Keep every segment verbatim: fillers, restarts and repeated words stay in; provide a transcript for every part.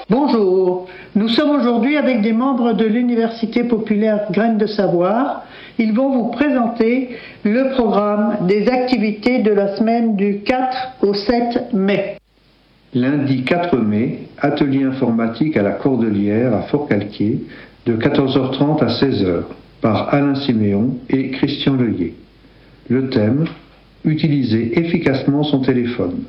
Bonjour, nous sommes aujourd'hui avec des membres de l'Université populaire Graines de Savoir. Ils vont vous présenter le programme des activités de la semaine du quatre au sept mai. Lundi quatre mai, atelier informatique à la Cordelière à Forcalquier de quatorze heures trente à seize heures par Alain Siméon et Christian Leuillet. Le thème, utiliser efficacement son téléphone.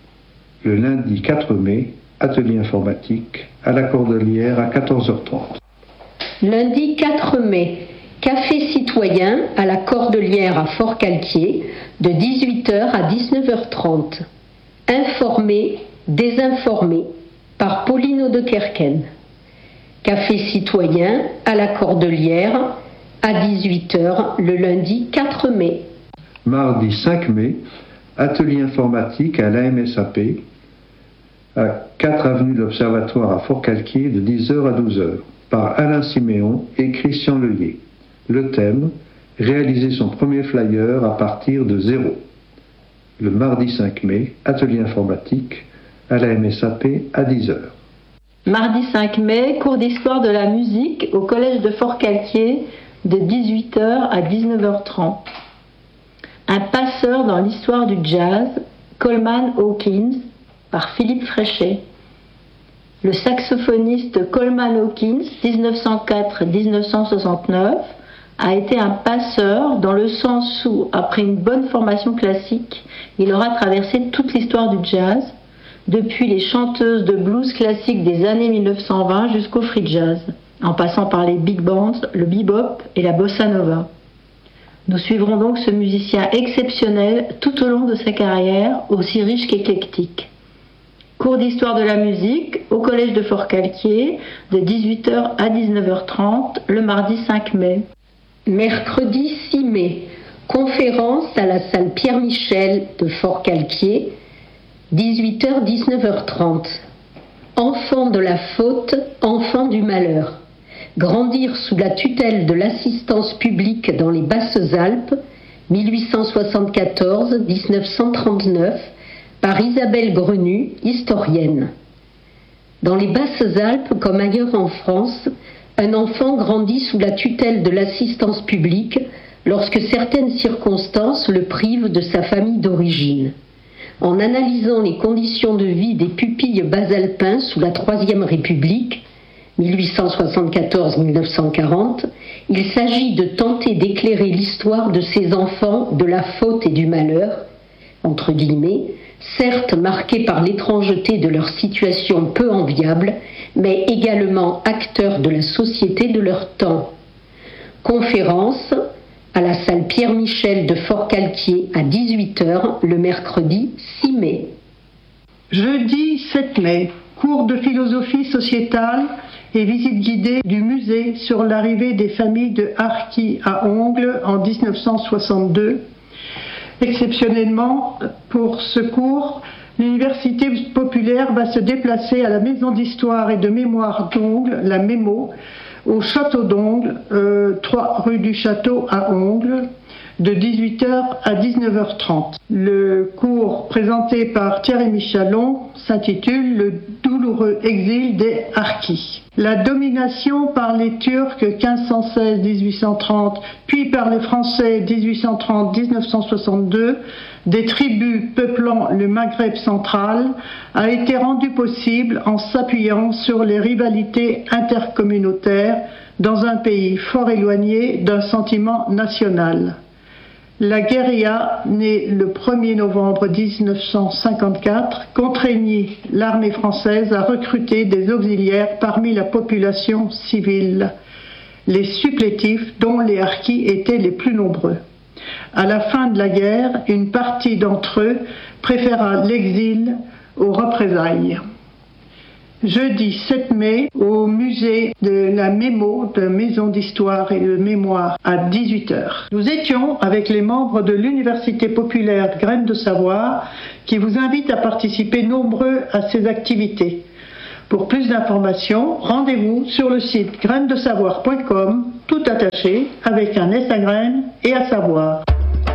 Le lundi quatre mai, atelier informatique à la Cordelière à quatorze heures trente. Lundi quatre mai, café citoyen à la Cordelière à Forcalquier de dix-huit heures à dix-neuf heures trente. Informer, désinformer par Pauline Audekerken. Café citoyen à la Cordelière à dix-huit heures le lundi quatre mai. Mardi cinq mai, atelier informatique à l'A M S A P à quatre avenue de l'Observatoire à Forcalquier de dix heures à douze heures par Alain Siméon et Christian Leuillet. Le thème, réaliser son premier flyer à partir de zéro. Le mardi cinq mai, atelier informatique à la M S A P à dix heures. Mardi cinq mai, cours d'histoire de la musique au collège de Forcalquier de dix-huit heures à dix-neuf heures trente. Un passeur dans l'histoire du jazz, Coleman Hawkins, par Philippe Fréchet. Le saxophoniste Coleman Hawkins, dix-neuf cent quatre à dix-neuf cent soixante-neuf, a été un passeur dans le sens où, après une bonne formation classique, il aura traversé toute l'histoire du jazz, depuis les chanteuses de blues classiques des années mille neuf cent vingt jusqu'au free jazz, en passant par les big bands, le bebop et la bossa nova. Nous suivrons donc ce musicien exceptionnel tout au long de sa carrière, aussi riche qu'éclectique. Cours d'histoire de la musique au collège de Forcalquier de dix-huit heures à dix-neuf heures trente le mardi cinq mai. Mercredi six mai, conférence à la salle Pierre-Michel de Forcalquier, dix-huit heures à dix-neuf heures trente. Enfants de la faute, enfants du malheur. Grandir sous la tutelle de l'assistance publique dans les Basses-Alpes, mille huit cent soixante-quatorze à dix-neuf cent trente-neuf, par Isabelle Grenu, historienne. Dans les Basses-Alpes, comme ailleurs en France, un enfant grandit sous la tutelle de l'assistance publique lorsque certaines circonstances le privent de sa famille d'origine. En analysant les conditions de vie des pupilles basalpins sous la Troisième République, mille huit cent soixante-quatorze à mille neuf cent quarante, il s'agit de tenter d'éclairer l'histoire de ces enfants de la faute et du malheur, entre guillemets, certes marqués par l'étrangeté de leur situation peu enviable, mais également acteurs de la société de leur temps. Conférence à la salle Pierre-Michel de Forcalquier à dix-huit heures le mercredi six mai. Jeudi sept mai, cours de philosophie sociétale et visite guidée du musée sur l'arrivée des familles de harkis à ongles en dix-neuf cent soixante-deux. Exceptionnellement, pour ce cours, l'Université populaire va se déplacer à la Maison d'histoire et de mémoire d'Ongles, la MEMO, au Château d'Ongles, euh, trois rue du Château à Ongles, de dix-huit heures à dix-neuf heures trente. Le cours présenté par Thierry Michalon s'intitule « Le douloureux exil des harkis ». La domination par les Turcs quinze cent seize à dix-huit cent trente, puis par les Français dix-huit cent trente à dix-neuf cent soixante-deux, des tribus peuplant le Maghreb central, a été rendue possible en s'appuyant sur les rivalités intercommunautaires dans un pays fort éloigné d'un sentiment national. La guérilla, née le premier novembre dix-neuf cent cinquante-quatre, contraignit l'armée française à recruter des auxiliaires parmi la population civile, les supplétifs dont les harkis étaient les plus nombreux. À la fin de la guerre, une partie d'entre eux préféra l'exil aux représailles. Jeudi sept mai, au musée de la MEMO, de Maison d'Histoire et de Mémoire, à dix-huit heures. Nous étions avec les membres de l'Université populaire Graines de Savoir, qui vous invitent à participer nombreux à ces activités. Pour plus d'informations, rendez-vous sur le site graines de savoir point com, tout attaché, avec un S à graines et à savoir.